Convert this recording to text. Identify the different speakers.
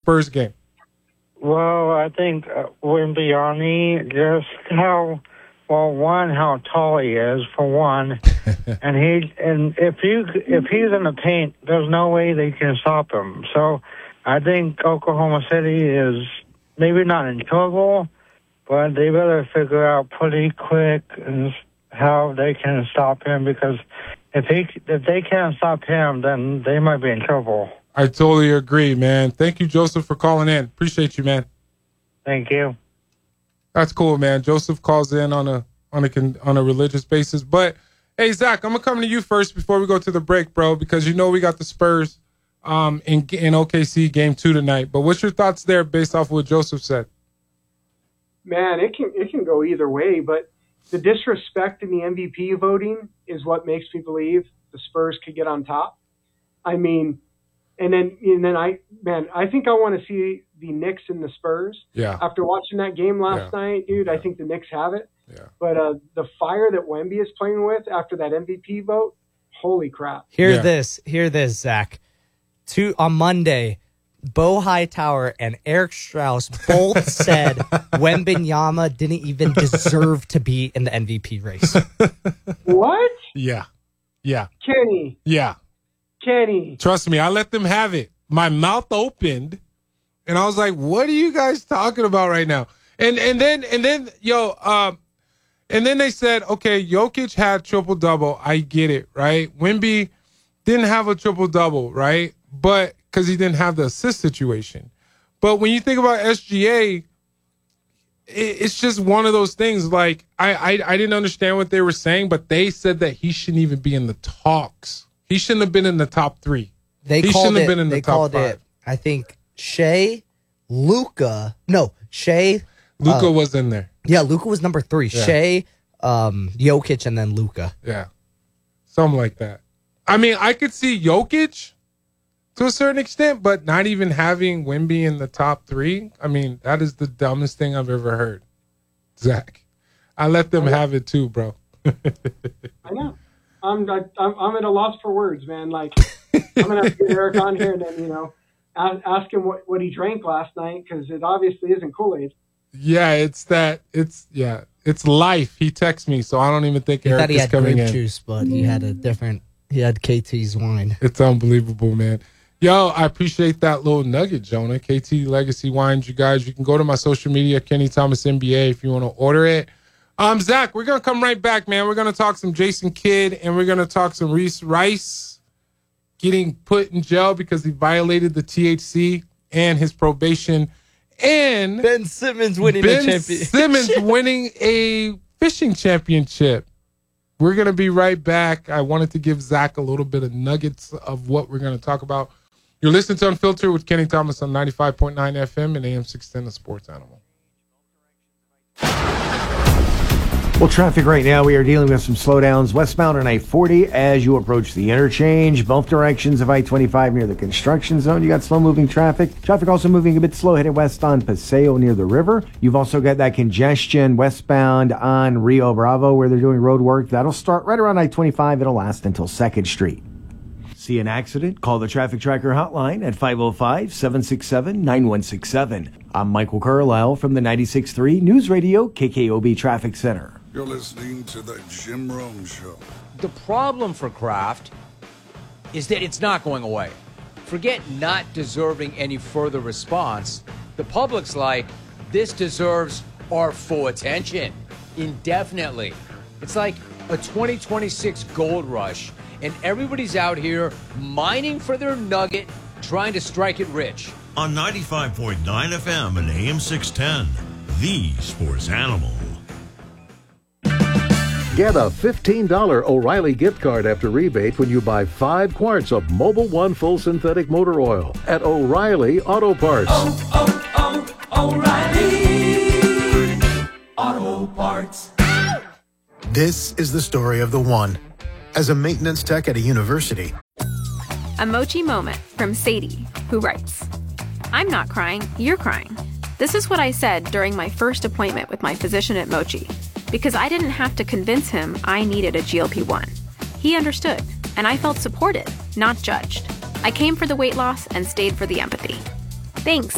Speaker 1: Spurs game?
Speaker 2: Well, I think Wembanyama, just how tall he is for one, and if he's in the paint, there's no way they can stop him. So I think Oklahoma City is maybe not in trouble, but they better figure out pretty quick how they can stop him, because if they can't stop him, then they might be in trouble.
Speaker 1: I totally agree, man. Thank you, Joseph, for calling in. Appreciate you, man.
Speaker 2: Thank you.
Speaker 1: That's cool, man. Joseph calls in on a religious basis. But hey, Zach, I'm gonna come to you first before we go to the break, bro, because you know we got the Spurs in OKC game 2 tonight. But what's your thoughts there based off what Joseph said?
Speaker 3: Man, it can go either way, but the disrespect in the MVP voting is what makes me believe the Spurs could get on top. I mean, and then I think I want to see the Knicks and the Spurs.
Speaker 1: Yeah.
Speaker 3: After watching that game last night, dude, I think the Knicks have it.
Speaker 1: Yeah.
Speaker 3: But the fire that Wemby is playing with after that MVP vote, holy crap.
Speaker 4: Hear this, Zach. On Monday, Bo Hightower and Eric Strauss both said Wembanyama didn't even deserve to be in the MVP race.
Speaker 3: What?
Speaker 1: Yeah.
Speaker 3: Kenny.
Speaker 1: Yeah.
Speaker 3: Kenny.
Speaker 1: Trust me, I let them have it. My mouth opened, and I was like, "What are you guys talking about right now?" And then they said, "Okay, Jokic had triple-double. I get it, right? Wemby didn't have a triple-double, right? But because he didn't have the assist situation. But when you think about SGA, it's just one of those things. Like I didn't understand what they were saying, but they said that he shouldn't even be in the talks. He shouldn't have been in the top 3. He shouldn't have been in the top 5.
Speaker 4: I think Luka was in there. Yeah, Luka was number 3. Yeah. Shea, Jokic, and then Luka.
Speaker 1: Yeah, something like that. I mean, I could see Jokic to a certain extent, but not even having Wemby in the top 3. I mean, that is the dumbest thing I've ever heard. Zach, I let them have it too, bro.
Speaker 3: I know. I'm at a loss for words, man. Like, I'm gonna have to get Eric on here and then ask him what he drank last night, because it obviously isn't Kool-Aid.
Speaker 1: Yeah, it's life. He texts me, so I don't even think Eric is coming in.
Speaker 4: He had grape juice, but he had KT's wine.
Speaker 1: It's unbelievable, man. Yo, I appreciate that little nugget, Jonah. KT Legacy Wines, you guys. You can go to my social media, Kenny Thomas NBA, if you want to order it. Zach, we're going to come right back, man. We're going to talk some Jason Kidd, and we're going to talk some Reese Rice getting put in jail because he violated the THC and his probation. And
Speaker 4: Ben Simmons winning a championship.
Speaker 1: Simmons winning a fishing championship. We're going to be right back. I wanted to give Zach a little bit of nuggets of what we're going to talk about. You're listening to Unfiltered with Kenny Thomas on 95.9 FM and AM 610, the Sports Animal.
Speaker 5: Well, traffic right now, we are dealing with some slowdowns westbound on I-40 as you approach the interchange. Both directions of I-25 near the construction zone. You got slow-moving traffic. Traffic also moving a bit slow headed west on Paseo near the river. You've also got that congestion westbound on Rio Bravo where they're doing road work. That'll start right around I-25. It'll last until 2nd Street. See an accident? Call the Traffic Tracker hotline at 505-767-9167. I'm Michael Carlisle from the 96.3 News Radio KKOB Traffic Center.
Speaker 6: You're listening to the Jim Rome Show.
Speaker 7: The problem for Kraft is that it's not going away. Forget not deserving any further response. The public's like, this deserves our full attention indefinitely. It's like a 2026 gold rush, and everybody's out here mining for their nugget, trying to strike it rich.
Speaker 8: On 95.9 FM and AM 610, the Sports Animal.
Speaker 9: Get a $15 O'Reilly gift card after rebate when you buy 5 quarts of Mobil 1 full synthetic motor oil at O'Reilly Auto Parts.
Speaker 10: O'Reilly Auto Parts.
Speaker 11: This is the story of the one. As a maintenance tech at a university.
Speaker 12: A Mochi moment from Sadie, who writes, I'm not crying, you're crying. This is what I said during my first appointment with my physician at Mochi. Because I didn't have to convince him I needed a GLP-1. He understood, and I felt supported, not judged. I came for the weight loss and stayed for the empathy. Thanks,